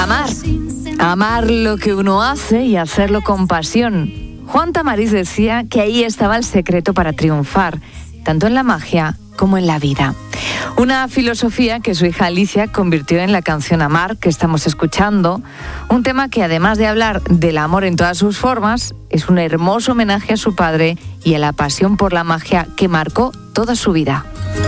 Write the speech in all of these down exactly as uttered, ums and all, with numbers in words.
Amar. Amar lo que uno hace y hacerlo con pasión. Juan Tamariz decía que ahí estaba el secreto para triunfar, tanto en la magia como en la vida. Una filosofía que su hija Alicia convirtió en la canción Amar, que estamos escuchando, un tema que además de hablar del amor en todas sus formas, es un hermoso homenaje a su padre y a la pasión por la magia que marcó toda su vida.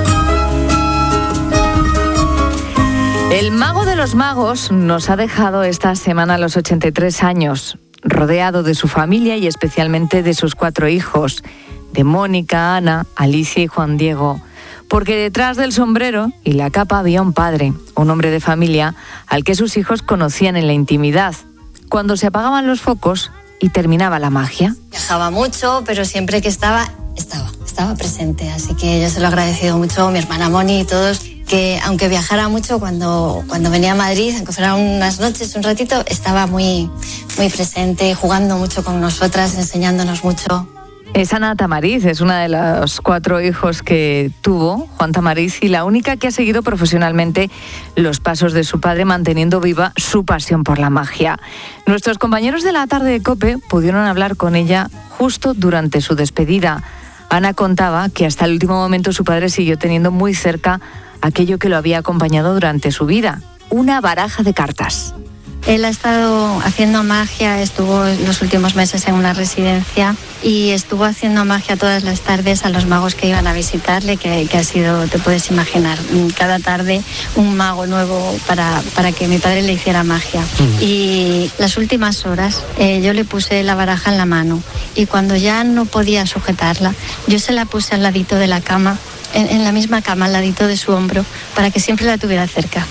El mago de los magos nos ha dejado esta semana a los ochenta y tres años, rodeado de su familia y especialmente de sus cuatro hijos, de Mónica, Ana, Alicia y Juan Diego, porque detrás del sombrero y la capa había un padre, un hombre de familia, al que sus hijos conocían en la intimidad, cuando se apagaban los focos y terminaba la magia. Viajaba mucho, pero siempre que estaba, estaba, estaba presente, así que yo se lo he agradecido mucho a mi hermana Moni y todos, que aunque viajara mucho, cuando, cuando venía a Madrid, aunque fueran unas noches, un ratito, estaba muy, muy presente, jugando mucho con nosotras, enseñándonos mucho. Es Ana Tamariz, es una de los cuatro hijos que tuvo Juan Tamariz y la única que ha seguido profesionalmente los pasos de su padre, manteniendo viva su pasión por la magia. Nuestros compañeros de la tarde de COPE pudieron hablar con ella justo durante su despedida. Ana contaba que hasta el último momento su padre siguió teniendo muy cerca aquello que lo había acompañado durante su vida, una baraja de cartas. Él ha estado haciendo magia, estuvo los últimos meses en una residencia y estuvo haciendo magia todas las tardes a los magos que iban a visitarle, que, que ha sido, te puedes imaginar, cada tarde un mago nuevo para, para que mi padre le hiciera magia. Uh-huh. Y las últimas horas eh, yo le puse la baraja en la mano y cuando ya no podía sujetarla, yo se la puse al ladito de la cama, en, en la misma cama, al ladito de su hombro, para que siempre la tuviera cerca.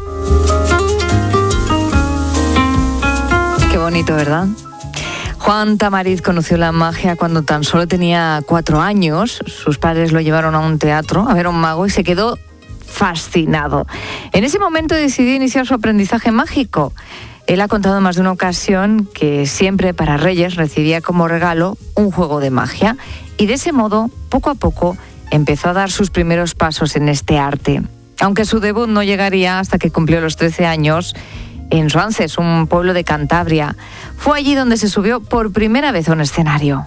Qué bonito, ¿verdad? Juan Tamariz conoció la magia cuando tan solo tenía cuatro años. Sus padres lo llevaron a un teatro a ver a un mago y se quedó fascinado. En ese momento decidió iniciar su aprendizaje mágico. Él ha contado en más de una ocasión que siempre para Reyes recibía como regalo un juego de magia y de ese modo, poco a poco, empezó a dar sus primeros pasos en este arte. Aunque su debut no llegaría hasta que cumplió los trece años, en Suances, un pueblo de Cantabria. Fue allí donde se subió por primera vez a un escenario.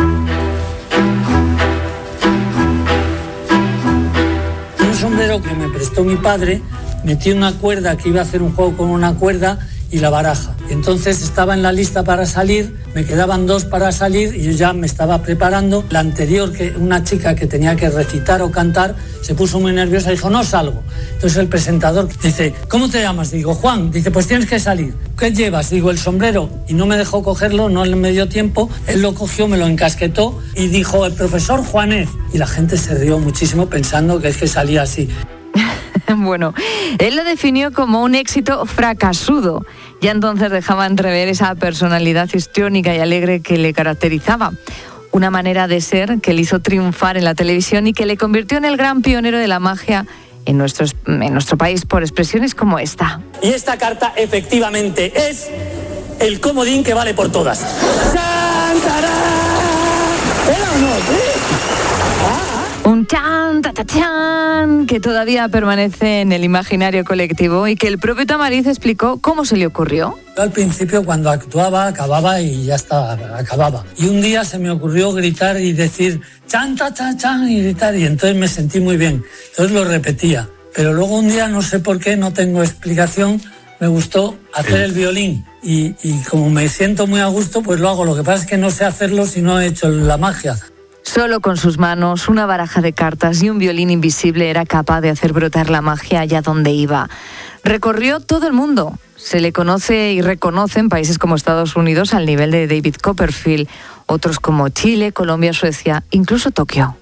Un sombrero que me prestó mi padre, metí una cuerda, que iba a hacer un juego con una cuerda y la baraja. Entonces estaba en la lista para salir, me quedaban dos para salir y yo ya me estaba preparando. La anterior, que una chica que tenía que recitar o cantar, se puso muy nerviosa y dijo, no salgo. Entonces el presentador dice, ¿cómo te llamas? Digo, Juan. Dice, pues tienes que salir. ¿Qué llevas? Digo, el sombrero. Y no me dejó cogerlo, no me dio tiempo. Él lo cogió, me lo encasquetó y dijo, el profesor Juanez. Y la gente se rió muchísimo pensando que es que salía así. Bueno, él lo definió como un éxito fracasudo. Ya entonces dejaba entrever esa personalidad histriónica y alegre que le caracterizaba. Una manera de ser que le hizo triunfar en la televisión y que le convirtió en el gran pionero de la magia en nuestro, en nuestro país por expresiones como esta. Y esta carta efectivamente es el comodín que vale por todas. ¡Chan, tarán! ¿Era o no? ¿Sí? Un chan, ta, ta, chan, que todavía permanece en el imaginario colectivo y que el propio Tamariz explicó cómo se le ocurrió. Yo al principio cuando actuaba, acababa y ya estaba, acababa. Y un día se me ocurrió gritar y decir chan, ta, ta, chan y gritar y entonces me sentí muy bien. Entonces lo repetía. Pero luego un día, no sé por qué, no tengo explicación, me gustó hacer el violín. Y, y como me siento muy a gusto, pues lo hago. Lo que pasa es que no sé hacerlo si no he hecho la magia. Solo con sus manos, una baraja de cartas y un violín invisible era capaz de hacer brotar la magia allá donde iba. Recorrió todo el mundo. Se le conoce y reconoce en países como Estados Unidos al nivel de David Copperfield, otros como Chile, Colombia, Suecia, incluso Tokio.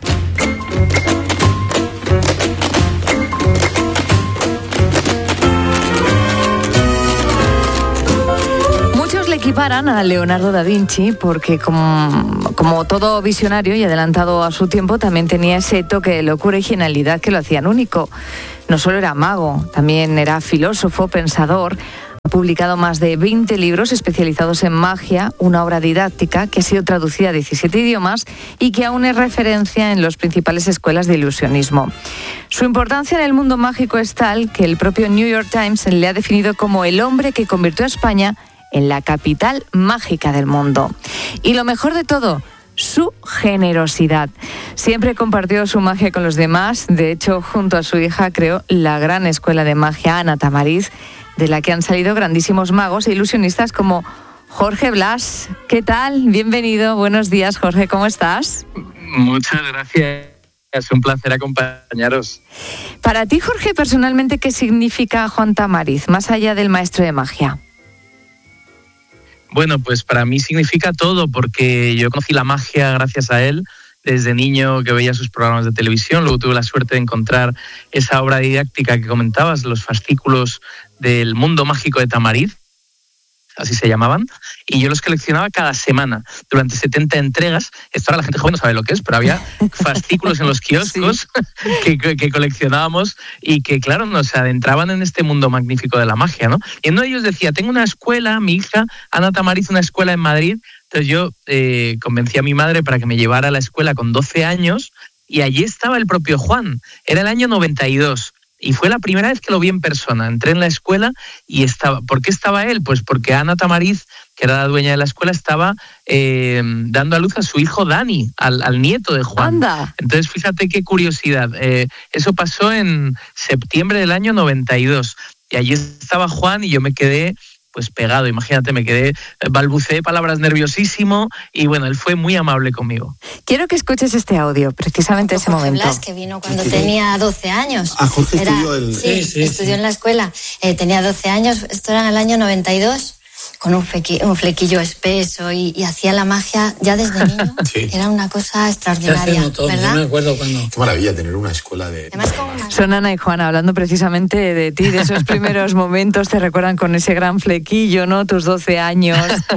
Le equiparan a Leonardo da Vinci porque como, como todo visionario y adelantado a su tiempo también tenía ese toque de locura y genialidad que lo hacían único. No solo era mago, también era filósofo, pensador. Ha publicado más de veinte libros especializados en magia, una obra didáctica que ha sido traducida a diecisiete idiomas y que aún es referencia en las principales escuelas de ilusionismo. Su importancia en el mundo mágico es tal que el propio New York Times le ha definido como el hombre que convirtió a España en la capital mágica del mundo. Y lo mejor de todo, su generosidad. Siempre compartió su magia con los demás. De hecho, junto a su hija creó la gran escuela de magia Ana Tamariz, de la que han salido grandísimos magos e ilusionistas como Jorge Blas. ¿Qué tal? Bienvenido. Buenos días, Jorge. ¿Cómo estás? Muchas gracias. Es un placer acompañaros. Para ti, Jorge, personalmente, ¿qué significa Juan Tamariz, más allá del maestro de magia? Bueno, pues para mí significa todo, porque yo conocí la magia gracias a él. Desde niño que veía sus programas de televisión, luego tuve la suerte de encontrar esa obra didáctica que comentabas, los fascículos del mundo mágico de Tamariz, así se llamaban, y yo los coleccionaba cada semana, durante setenta entregas. Esto ahora la gente joven no sabe lo que es, pero había fascículos en los kioscos sí. que, que, que coleccionábamos y que, claro, nos adentraban en este mundo magnífico de la magia, ¿no? Y uno de ellos decía, tengo una escuela, mi hija, Ana Tamariz, una escuela en Madrid. Entonces yo eh, convencí a mi madre para que me llevara a la escuela con doce años y allí estaba el propio Juan. Era el año noventa y dos y fue la primera vez que lo vi en persona. Entré en la escuela y estaba... ¿Por qué estaba él? Pues porque Ana Tamariz, que era la dueña de la escuela, estaba eh, dando a luz a su hijo Dani, al, al nieto de Juan. ¡Anda! Entonces fíjate qué curiosidad. Eh, eso pasó en septiembre del año noventa y dos y allí estaba Juan y yo me quedé... pues pegado, imagínate, me quedé, balbuceé palabras nerviosísimo y bueno, él fue muy amable conmigo. Quiero que escuches este audio, precisamente ese Jorge momento. Blas, que vino cuando tenía doce años. Ah, Jorge Era, estudió el... Sí, Sí, sí, estudió sí. en la escuela. Eh, tenía doce años, esto era en el año noventa y dos, con un, flequi, un flequillo espeso y, y hacía la magia ya desde niño. Sí. Era una cosa Ya extraordinaria, se notó, yo ¿verdad? me acuerdo cuando... Qué maravilla tener una escuela de... Además, con una... Son Ana y Juan hablando precisamente de ti, de esos primeros momentos, te recuerdan con ese gran flequillo, ¿no? Tus doce años.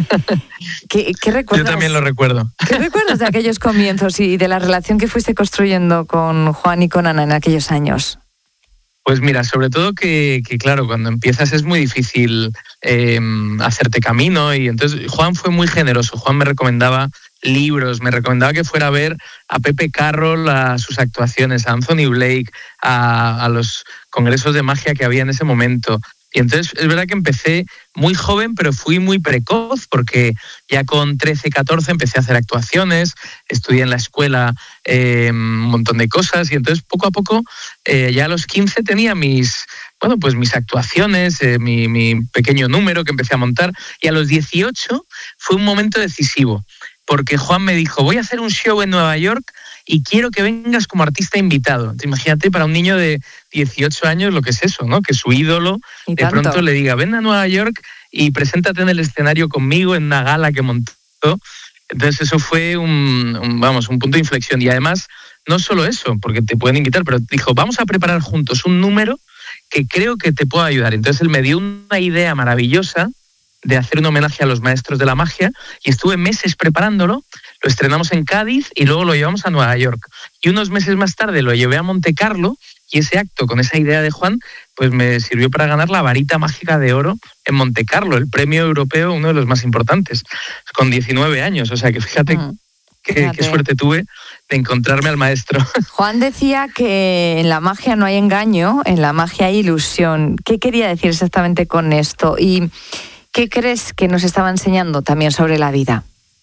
¿Qué, qué recuerdas? Yo también lo recuerdo. ¿Qué recuerdas de aquellos comienzos y de la relación que fuiste construyendo con Juan y con Ana en aquellos años? Pues mira, sobre todo que, que claro, cuando empiezas es muy difícil eh, hacerte camino y entonces Juan fue muy generoso. Juan me recomendaba libros, me recomendaba que fuera a ver a Pepe Carroll, a sus actuaciones, a Anthony Blake, a, a los congresos de magia que había en ese momento. Y entonces es verdad que empecé muy joven, pero fui muy precoz, porque ya con trece, catorce empecé a hacer actuaciones, estudié en la escuela eh, un montón de cosas, y entonces poco a poco, eh, ya a los quince tenía mis, bueno, pues mis actuaciones, eh, mi, mi pequeño número que empecé a montar, y a los dieciocho fue un momento decisivo, porque Juan me dijo, voy a hacer un show en Nueva York y quiero que vengas como artista invitado. Imagínate para un niño de dieciocho años lo que es eso, ¿no? Que su ídolo Y de tanto. pronto le diga, ven a Nueva York y preséntate en el escenario conmigo en una gala que montó. Entonces eso fue un, un, vamos, un punto de inflexión. Y además, no solo eso, porque te pueden invitar, pero dijo, vamos a preparar juntos un número que creo que te pueda ayudar. Entonces él me dio una idea maravillosa de hacer un homenaje a los maestros de la magia y estuve meses preparándolo, lo estrenamos en Cádiz y luego lo llevamos a Nueva York. Y unos meses más tarde lo llevé a Monte Carlo y ese acto con esa idea de Juan pues me sirvió para ganar la varita mágica de oro en Monte Carlo, el premio europeo, uno de los más importantes, con diecinueve años. O sea que fíjate, mm, qué, fíjate. qué suerte tuve de encontrarme al maestro. Juan decía que en la magia no hay engaño, en la magia hay ilusión. ¿Qué quería decir exactamente con esto? Y ¿qué crees que nos estaba enseñando también sobre la vida?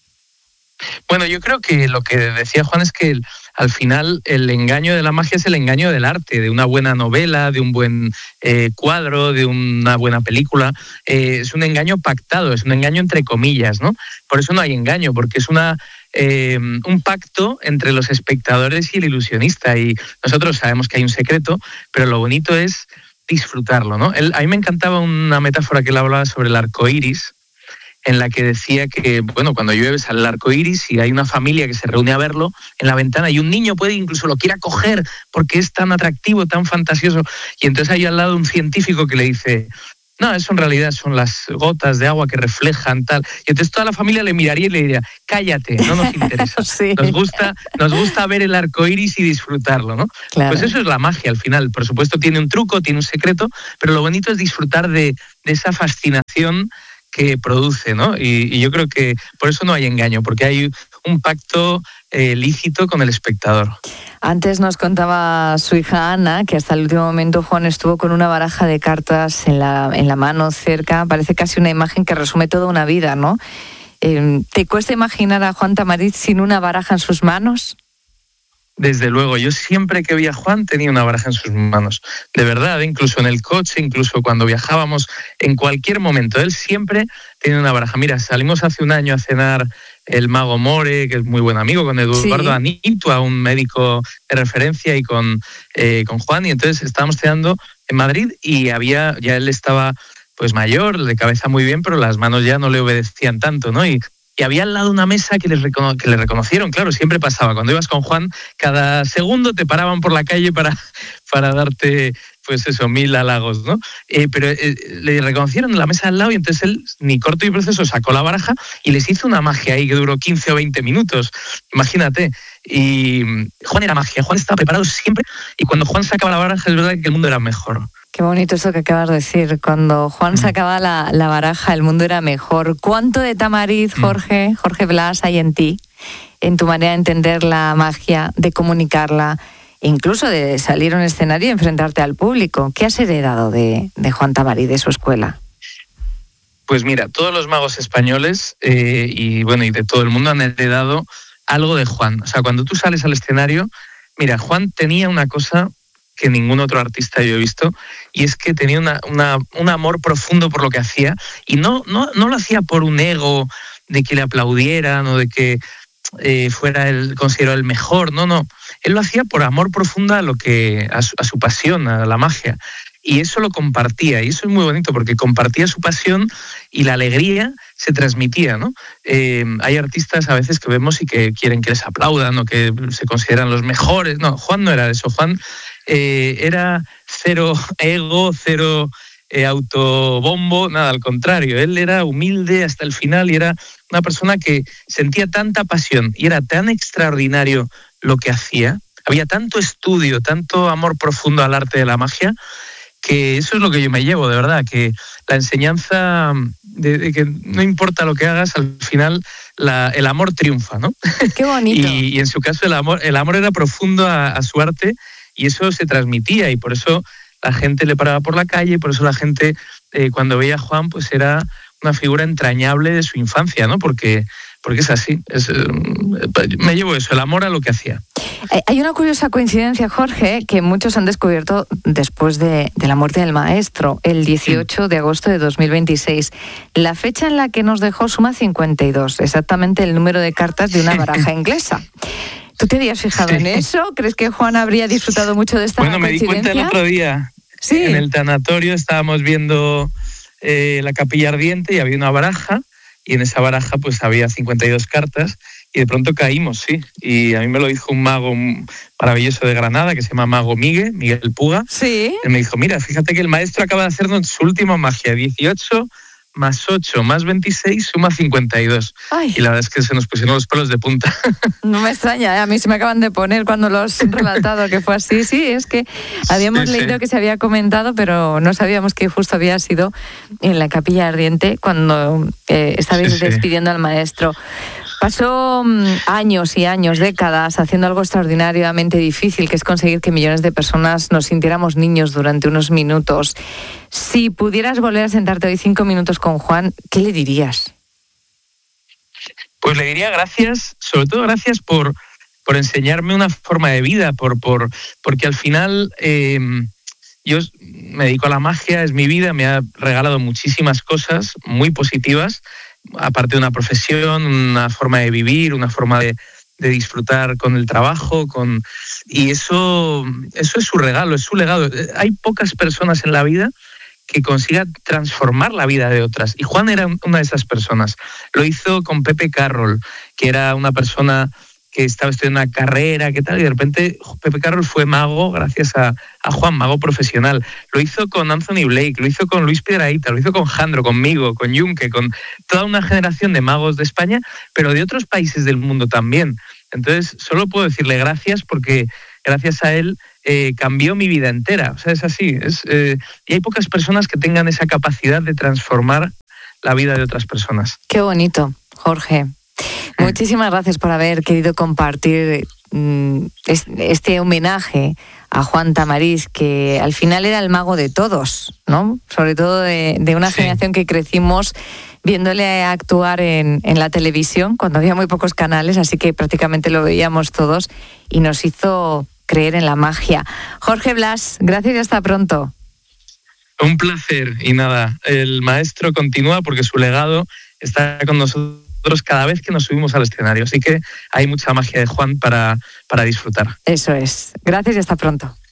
Bueno, yo creo que lo que decía Juan es que el, al final el engaño de la magia es el engaño del arte, de una buena novela, de un buen eh, cuadro, de una buena película. Eh, es un engaño pactado, es un engaño entre comillas, ¿no? Por eso no hay engaño, porque es una eh, un pacto entre los espectadores y el ilusionista. Y nosotros sabemos que hay un secreto, pero lo bonito es disfrutarlo, ¿no? Él, a mí me encantaba una metáfora que él hablaba sobre el arco iris, en la que decía que, bueno, cuando llueve sale el arco iris y hay una familia que se reúne a verlo en la ventana y un niño puede incluso lo quiera coger porque es tan atractivo, tan fantasioso. Y entonces hay al lado un científico que le dice, no, eso en realidad son las gotas de agua que reflejan tal. Y entonces toda la familia le miraría y le diría, cállate, no nos interesa. Sí. Nos gusta, nos gusta ver el arco iris y disfrutarlo, ¿no? Claro. Pues eso es la magia al final. Por supuesto tiene un truco, tiene un secreto, pero lo bonito es disfrutar de, de esa fascinación que produce, ¿no? Y, y yo creo que por eso no hay engaño, porque hay un pacto eh, lícito con el espectador. Antes nos contaba su hija Ana que hasta el último momento Juan estuvo con una baraja de cartas en la, en la mano cerca. Parece casi una imagen que resume toda una vida, ¿no? Eh, ¿Te cuesta imaginar a Juan Tamariz sin una baraja en sus manos? Desde luego, yo siempre que veía a Juan tenía una baraja en sus manos. De verdad, incluso en el coche, incluso cuando viajábamos, en cualquier momento, él siempre tenía una baraja. Mira, salimos hace un año a cenar el Mago More, que es muy buen amigo, con Eduardo sí. Anitua, un médico de referencia, y con, eh, con Juan, y entonces estábamos cenando en Madrid y había, ya él estaba pues mayor, de cabeza muy bien, pero las manos ya no le obedecían tanto, ¿no? Y, y había al lado una mesa que, les recono- que le reconocieron, claro, siempre pasaba. Cuando ibas con Juan, cada segundo te paraban por la calle para, para darte, pues eso, mil halagos, ¿no? Eh, pero eh, le reconocieron en la mesa al lado y entonces él, ni corto y proceso, sacó la baraja y les hizo una magia ahí que duró quince o veinte minutos, imagínate. Y Juan era magia, Juan estaba preparado siempre, y cuando Juan sacaba la baraja es verdad que el mundo era mejor. Qué bonito eso que acabas de decir. Cuando Juan sacaba la, la baraja, el mundo era mejor. ¿Cuánto de Tamariz, Jorge, Jorge Blas, hay en ti, en tu manera de entender la magia, de comunicarla, incluso de salir a un escenario y enfrentarte al público? ¿Qué has heredado de, de Juan Tamariz, de su escuela? Pues mira, todos los magos españoles eh, y bueno y de todo el mundo han heredado algo de Juan. O sea, cuando tú sales al escenario, mira, Juan tenía una cosa que ningún otro artista yo he visto, y es que tenía una, una, un amor profundo por lo que hacía, y no, no, no lo hacía por un ego de que le aplaudieran o de que eh, fuera el considerado el mejor, no, no. Él lo hacía por amor profundo a, lo que, a, su, a su pasión, a la magia. Y eso lo compartía, y eso es muy bonito porque compartía su pasión y la alegría se transmitía, ¿no? Eh, hay artistas a veces que vemos y que quieren que les aplaudan o que se consideran los mejores. No, Juan no era eso. Juan eh, era cero ego, cero eh, autobombo, nada, al contrario. Él era humilde hasta el final y era una persona que sentía tanta pasión y era tan extraordinario lo que hacía. Había tanto estudio, tanto amor profundo al arte de la magia, que eso es lo que yo me llevo, de verdad, que la enseñanza de, de que no importa lo que hagas, al final la, el amor triunfa, ¿no? Qué bonito. y, y en su caso el amor, el amor era profundo a, a su arte, y eso se transmitía, y por eso la gente le paraba por la calle, y por eso la gente eh, cuando veía a Juan pues era una figura entrañable de su infancia, ¿no? Porque, porque es así, es, me llevo eso, el amor a lo que hacía. Hay una curiosa coincidencia, Jorge, que muchos han descubierto después de, de la muerte del maestro, el dieciocho de agosto de dos mil veintiséis. La fecha en la que nos dejó suma cincuenta y dos, exactamente el número de cartas de una baraja inglesa. ¿Tú te habías fijado sí. en eso? ¿Crees que Juan habría disfrutado mucho de esta bueno, coincidencia? Bueno, me di cuenta el otro día. Sí. En el tanatorio estábamos viendo eh, la capilla ardiente y había una baraja, y en esa baraja pues había cincuenta y dos cartas. Y de pronto caímos, sí. Y a mí me lo dijo un mago maravilloso de Granada, que se llama Mago Miguel, Miguel Puga. Sí. Él me dijo, mira, fíjate que el maestro acaba de hacernos su última magia. dieciocho más ocho más veintiséis suma cincuenta y dos. Ay. Y la verdad es que se nos pusieron los pelos de punta. No me extraña, ¿eh? A mí se me acaban de poner cuando lo has relatado que fue así. Sí, es que habíamos sí, leído sí. que se había comentado, pero no sabíamos que justo había sido en la capilla ardiente cuando eh, estabais sí, sí. despidiendo al maestro. Pasó años y años, décadas, haciendo algo extraordinariamente difícil, que es conseguir que millones de personas nos sintiéramos niños durante unos minutos. Si pudieras volver a sentarte hoy cinco minutos con Juan, ¿qué le dirías? Pues le diría gracias, sobre todo gracias por, por enseñarme una forma de vida, por, por, porque al final eh, yo me dedico a la magia, es mi vida, me ha regalado muchísimas cosas muy positivas, aparte de una profesión, una forma de vivir, una forma de, de disfrutar con el trabajo, con y eso, eso es su regalo, es su legado. Hay pocas personas en la vida que consigan transformar la vida de otras, y Juan era una de esas personas. Lo hizo con Pepe Carroll, que era una persona que estaba estudiando una carrera, que tal, y de repente Pepe Carroll fue mago gracias a, a Juan, mago profesional. Lo hizo con Anthony Blake, lo hizo con Luis Piedrahita, lo hizo con Jandro, conmigo, con Yunque, con toda una generación de magos de España, pero de otros países del mundo también. Entonces, solo puedo decirle gracias porque gracias a él eh, cambió mi vida entera. O sea, es así. Es, eh, y hay pocas personas que tengan esa capacidad de transformar la vida de otras personas. Qué bonito, Jorge. Muchísimas gracias por haber querido compartir mm, este homenaje a Juan Tamariz, que al final era el mago de todos, ¿no? Sobre todo de, de una sí. generación que crecimos viéndole actuar en, en la televisión, cuando había muy pocos canales, así que prácticamente lo veíamos todos, y nos hizo creer en la magia. Jorge Blas, gracias y hasta pronto. Un placer, y nada, el maestro continúa porque su legado está con nosotros cada vez que nos subimos al escenario, así que hay mucha magia de Juan para, para disfrutar. Eso es. Gracias y hasta pronto.